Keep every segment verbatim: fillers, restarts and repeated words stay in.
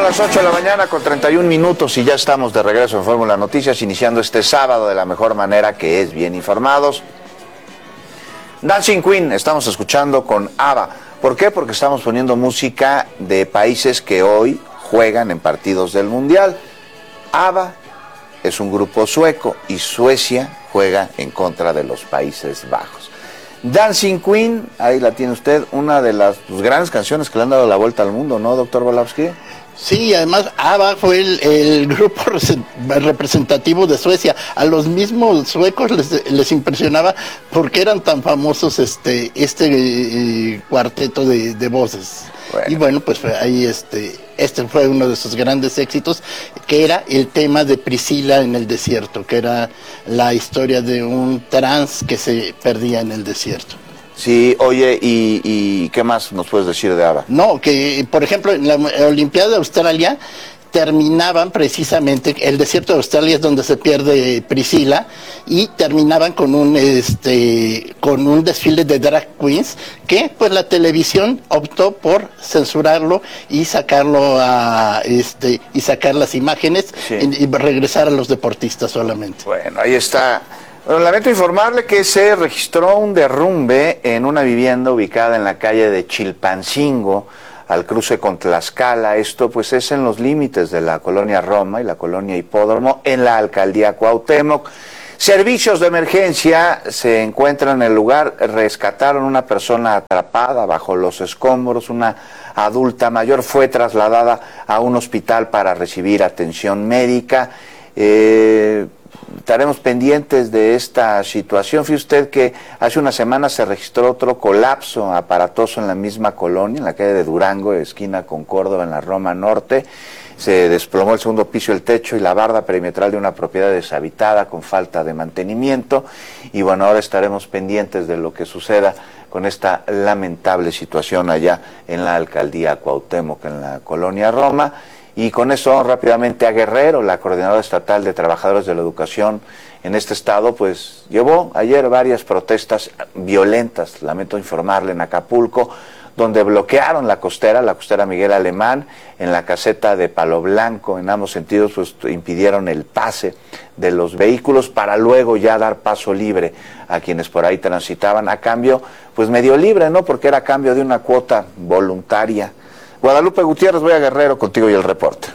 las ocho de la mañana con treinta y un minutos y ya estamos de regreso en Fórmula Noticias, iniciando este sábado de la mejor manera, que es bien informados. Dancing Queen, estamos escuchando con ABBA. ¿Por qué? Porque estamos poniendo música de países que hoy juegan en partidos del Mundial. ABBA es un grupo sueco y Suecia juega en contra de los Países Bajos. Dancing Queen, ahí la tiene usted, una de las pues, grandes canciones que le han dado la vuelta al mundo, ¿no, doctor Volowski? Sí, además ABBA fue el, el grupo representativo de Suecia. A los mismos suecos les, les impresionaba porque eran tan famosos este este eh, cuarteto de, de voces. Bueno. Y bueno, pues ahí este este fue uno de sus grandes éxitos, que era el tema de Priscila en el desierto, que era la historia de un trans que se perdía en el desierto. Sí, oye, ¿y, y qué más nos puedes decir de ABBA? No, que por ejemplo en la Olimpiada de Australia terminaban precisamente, el desierto de Australia es donde se pierde Priscila, y terminaban con un este con un desfile de drag queens que pues la televisión optó por censurarlo y sacarlo a este y sacar las imágenes, sí, y, y regresar a los deportistas solamente. Bueno, ahí está. Bueno, lamento informarle que se registró un derrumbe en una vivienda ubicada en la calle de Chilpancingo, al cruce con Tlaxcala. Esto pues es en los límites de la colonia Roma y la colonia Hipódromo, en la alcaldía Cuauhtémoc. Servicios de emergencia se encuentran en el lugar, rescataron una persona atrapada bajo los escombros, una adulta mayor fue trasladada a un hospital para recibir atención médica. Eh... Estaremos pendientes de esta situación. Fíjese usted que hace una semana se registró otro colapso aparatoso en la misma colonia, en la calle de Durango, esquina con Córdoba, en la Roma Norte. Se desplomó el segundo piso, el techo y la barda perimetral de una propiedad deshabitada con falta de mantenimiento. Y bueno, ahora estaremos pendientes de lo que suceda con esta lamentable situación allá en la alcaldía Cuauhtémoc, en la colonia Roma. Y con eso rápidamente a Guerrero, la coordinadora estatal de trabajadores de la educación en este estado, pues llevó ayer varias protestas violentas, lamento informarle, en Acapulco, donde bloquearon la costera, la costera Miguel Alemán, en la caseta de Palo Blanco, en ambos sentidos pues impidieron el pase de los vehículos para luego ya dar paso libre a quienes por ahí transitaban, a cambio, pues medio libre, ¿no? Porque era a cambio de una cuota voluntaria. Guadalupe Gutiérrez, voy a Guerrero contigo y el reporte.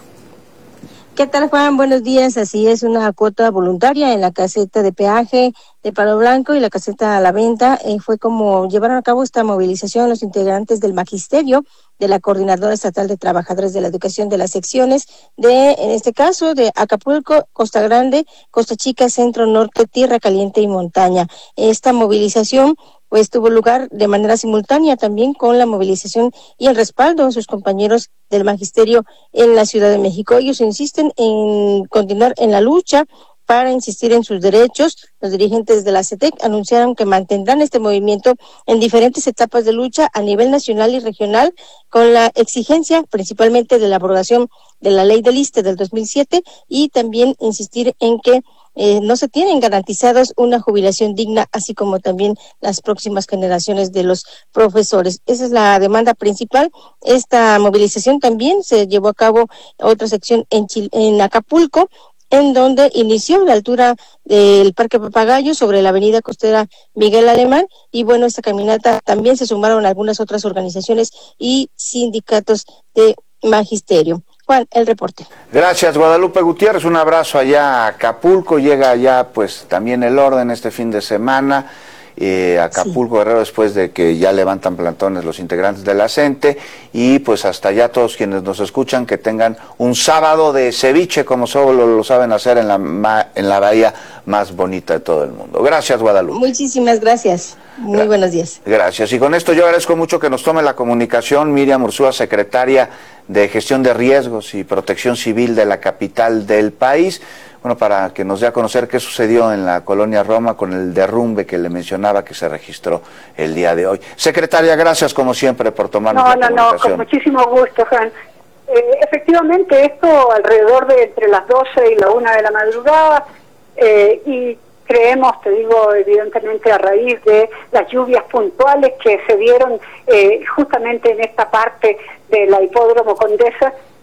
¿Qué tal, Juan? Buenos días. Así es, una cuota voluntaria en la caseta de peaje de Palo Blanco y la caseta a la venta. Eh, fue como llevaron a cabo esta movilización los integrantes del magisterio de la Coordinadora Estatal de Trabajadores de la Educación de las secciones de, en este caso, de Acapulco, Costa Grande, Costa Chica, Centro, Norte, Tierra Caliente y Montaña. Esta movilización pues tuvo lugar de manera simultánea también con la movilización y el respaldo de sus compañeros del magisterio en la Ciudad de México. Ellos insisten en continuar en la lucha para insistir en sus derechos. Los dirigentes de la C E T E C anunciaron que mantendrán este movimiento en diferentes etapas de lucha a nivel nacional y regional, con la exigencia principalmente de la abrogación de la ley del I S S S T E del dos mil siete y también insistir en que Eh, no se tienen garantizadas una jubilación digna, así como también las próximas generaciones de los profesores. Esa es la demanda principal. Esta movilización también se llevó a cabo otra sección en, Chil- en Acapulco, en donde inició a la altura del Parque Papagayo sobre la avenida costera Miguel Alemán, y bueno, esta caminata también se sumaron algunas otras organizaciones y sindicatos de magisterio. Juan, el reporte. Gracias, Guadalupe Gutiérrez, un abrazo allá a Acapulco. Llega allá pues también el orden este fin de semana, eh, Acapulco, sí. Guerrero, después de que ya levantan plantones los integrantes de la CENTE, y pues hasta allá todos quienes nos escuchan, que tengan un sábado de ceviche como solo lo saben hacer en la, en la bahía más bonita de todo el mundo. Gracias, Guadalupe. Muchísimas gracias. Muy buenos días. Gracias. Y con esto yo agradezco mucho que nos tome la comunicación Miriam Ursúa, secretaria de Gestión de Riesgos y Protección Civil de la capital del país, bueno, para que nos dé a conocer qué sucedió en la colonia Roma con el derrumbe que le mencionaba que se registró el día de hoy. Secretaria, gracias como siempre por tomarnos no, la no, comunicación. No, con muchísimo gusto, Juan. Eh, efectivamente, esto alrededor de entre las doce y la una de la madrugada, eh, y creemos, te digo, evidentemente a raíz de las lluvias puntuales que se dieron eh, justamente en esta parte de la Hipódromo Condesa,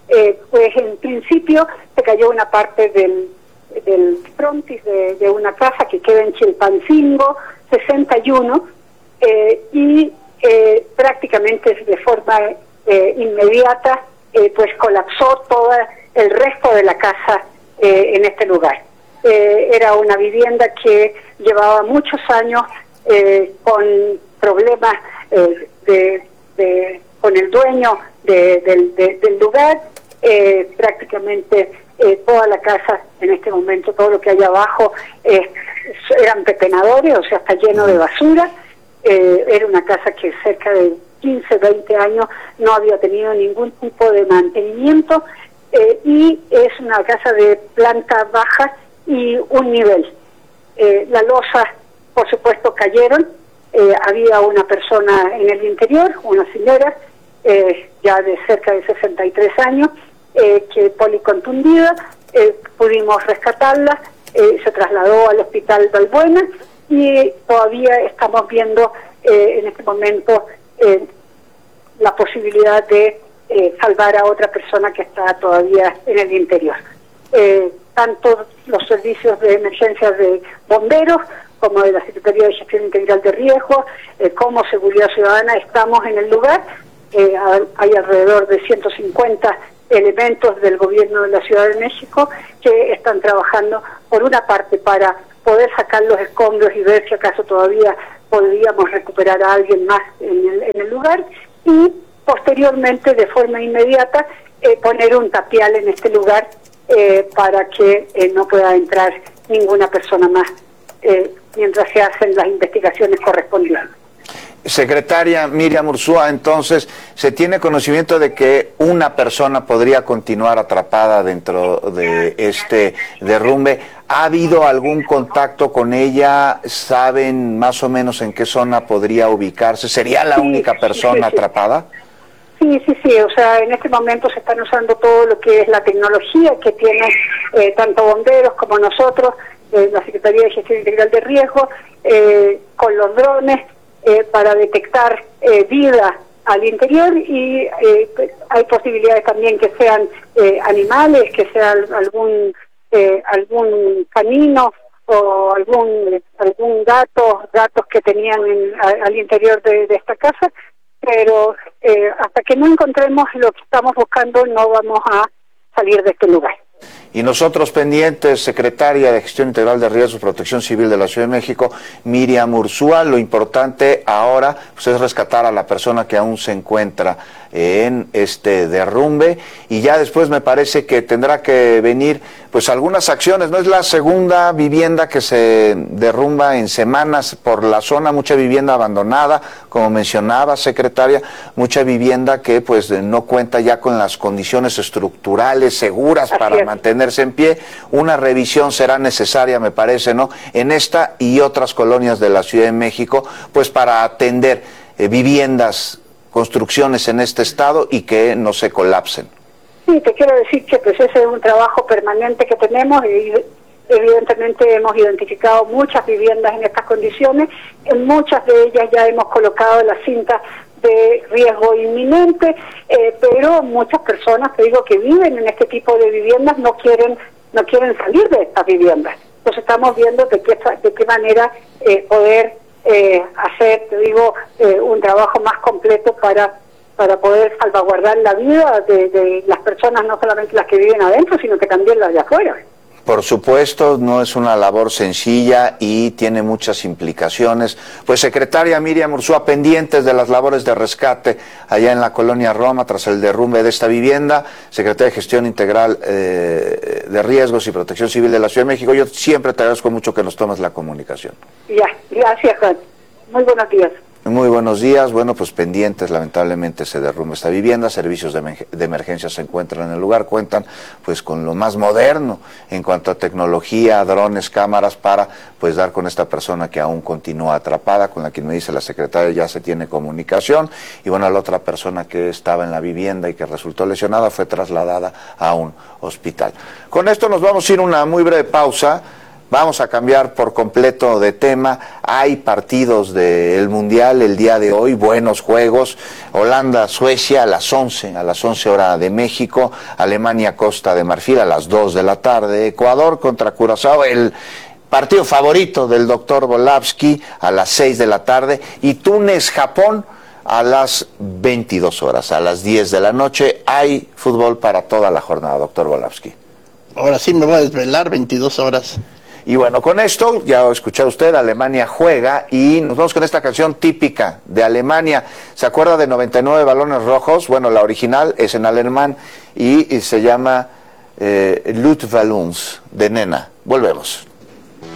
eh, pues en principio se cayó una parte del, del frontis de, de una casa que queda en Chilpancingo, sesenta y uno, eh, y eh, prácticamente de forma eh, inmediata eh, pues colapsó todo el resto de la casa eh, en este lugar. Eh, era una vivienda que llevaba muchos años eh, con problemas eh, de, de, con el dueño de, de, de, del lugar. Eh, prácticamente eh, toda la casa en este momento, todo lo que hay abajo eh, eran pepenadores, o sea, está lleno de basura. Eh, era una casa que cerca de quince, veinte años no había tenido ningún tipo de mantenimiento, eh, y es una casa de planta baja y un nivel. Eh, las losas, por supuesto, cayeron. Eh, había una persona en el interior, una señora, eh, ya de cerca de sesenta y tres años, eh, que policontundida, eh, pudimos rescatarla, eh, se trasladó al hospital Balbuena y todavía estamos viendo eh, en este momento eh, la posibilidad de eh, salvar a otra persona que está todavía en el interior. Eh, tanto los servicios de emergencia de bomberos como de la Secretaría de Gestión Integral de Riesgos, eh, como Seguridad Ciudadana, estamos en el lugar. Eh, hay alrededor de ciento cincuenta elementos del gobierno de la Ciudad de México que están trabajando, por una parte, para poder sacar los escombros y ver si acaso todavía podríamos recuperar a alguien más en el, en el lugar, y posteriormente, de forma inmediata, eh, poner un tapial en este lugar eh, para que eh, no pueda entrar ninguna persona más eh, mientras se hacen las investigaciones correspondientes. Secretaria Miriam Ursúa, entonces, ¿se tiene conocimiento de que una persona podría continuar atrapada dentro de este derrumbe? ¿Ha habido algún contacto con ella? ¿Saben más o menos en qué zona podría ubicarse? ¿Sería la sí, única persona sí, sí. atrapada? Sí, sí, sí, o sea, en este momento se están usando todo lo que es la tecnología que tienen eh, tanto bomberos como nosotros, eh, la Secretaría de Gestión Integral de Riesgos, eh, con los drones, eh, para detectar eh, vida al interior, y eh, hay posibilidades también que sean eh, animales, que sea algún eh, algún canino o algún algún gato, gatos que tenían en, a, al interior de, de esta casa, pero eh, hasta que no encontremos lo que estamos buscando no vamos a salir de este lugar. Y nosotros pendientes, Secretaria de Gestión Integral de Riesgos, Protección Civil de la Ciudad de México, Miriam Ursúa, lo importante ahora pues, es rescatar a la persona que aún se encuentra en este derrumbe, y ya después me parece que tendrá que venir pues algunas acciones. No es la segunda vivienda que se derrumba en semanas por la zona, mucha vivienda abandonada, como mencionaba, Secretaria, mucha vivienda que pues no cuenta ya con las condiciones estructurales seguras Así para es. mantenerse en pie. Una revisión será necesaria, me parece, ¿no?, en esta y otras colonias de la Ciudad de México, pues para atender eh, viviendas, construcciones en este estado y que no se colapsen. Sí, te quiero decir que pues ese es un trabajo permanente que tenemos, y evidentemente hemos identificado muchas viviendas en estas condiciones. En muchas de ellas ya hemos colocado la cinta de riesgo inminente, eh, pero muchas personas, te digo, que viven en este tipo de viviendas no quieren no quieren salir de estas viviendas. Entonces estamos viendo de qué, de qué manera eh, poder eh, hacer, te digo, eh, un trabajo más completo para para poder salvaguardar la vida de, de las personas, no solamente las que viven adentro, sino que también las de afuera. Por supuesto, no es una labor sencilla y tiene muchas implicaciones. Pues, Secretaria Miriam Ursúa, pendientes de las labores de rescate allá en la colonia Roma tras el derrumbe de esta vivienda, Secretaria de Gestión Integral eh, de Riesgos y Protección Civil de la Ciudad de México. Yo siempre te agradezco mucho que nos tomes la comunicación. Ya, gracias, Juan. Muy buenos días. Muy buenos días. Bueno, pues pendientes, lamentablemente se derrumba esta vivienda. Servicios de, de emergencia se encuentran en el lugar, cuentan pues con lo más moderno en cuanto a tecnología, drones, cámaras, para pues dar con esta persona que aún continúa atrapada, con la que me dice la secretaria ya se tiene comunicación, y bueno, la otra persona que estaba en la vivienda y que resultó lesionada fue trasladada a un hospital. Con esto nos vamos a ir a una muy breve pausa. Vamos a cambiar por completo de tema. Hay partidos del Mundial el día de hoy, buenos juegos. Holanda, Suecia a las once, a las once hora de México. Alemania, Costa de Marfil a las dos de la tarde. Ecuador contra Curazao, el partido favorito del doctor Volavsky a las seis de la tarde. Y Túnez, Japón a las veintidós horas, a las diez de la noche. Hay fútbol para toda la jornada, doctor Volavsky. Ahora sí me voy a desvelar, veintidós horas. Y bueno, con esto, ya ha escuchado usted, Alemania juega y nos vamos con esta canción típica de Alemania. ¿Se acuerda de noventa y nueve balones rojos? Bueno, la original es en alemán y, y se llama eh, Luftballons de Nena. Volvemos.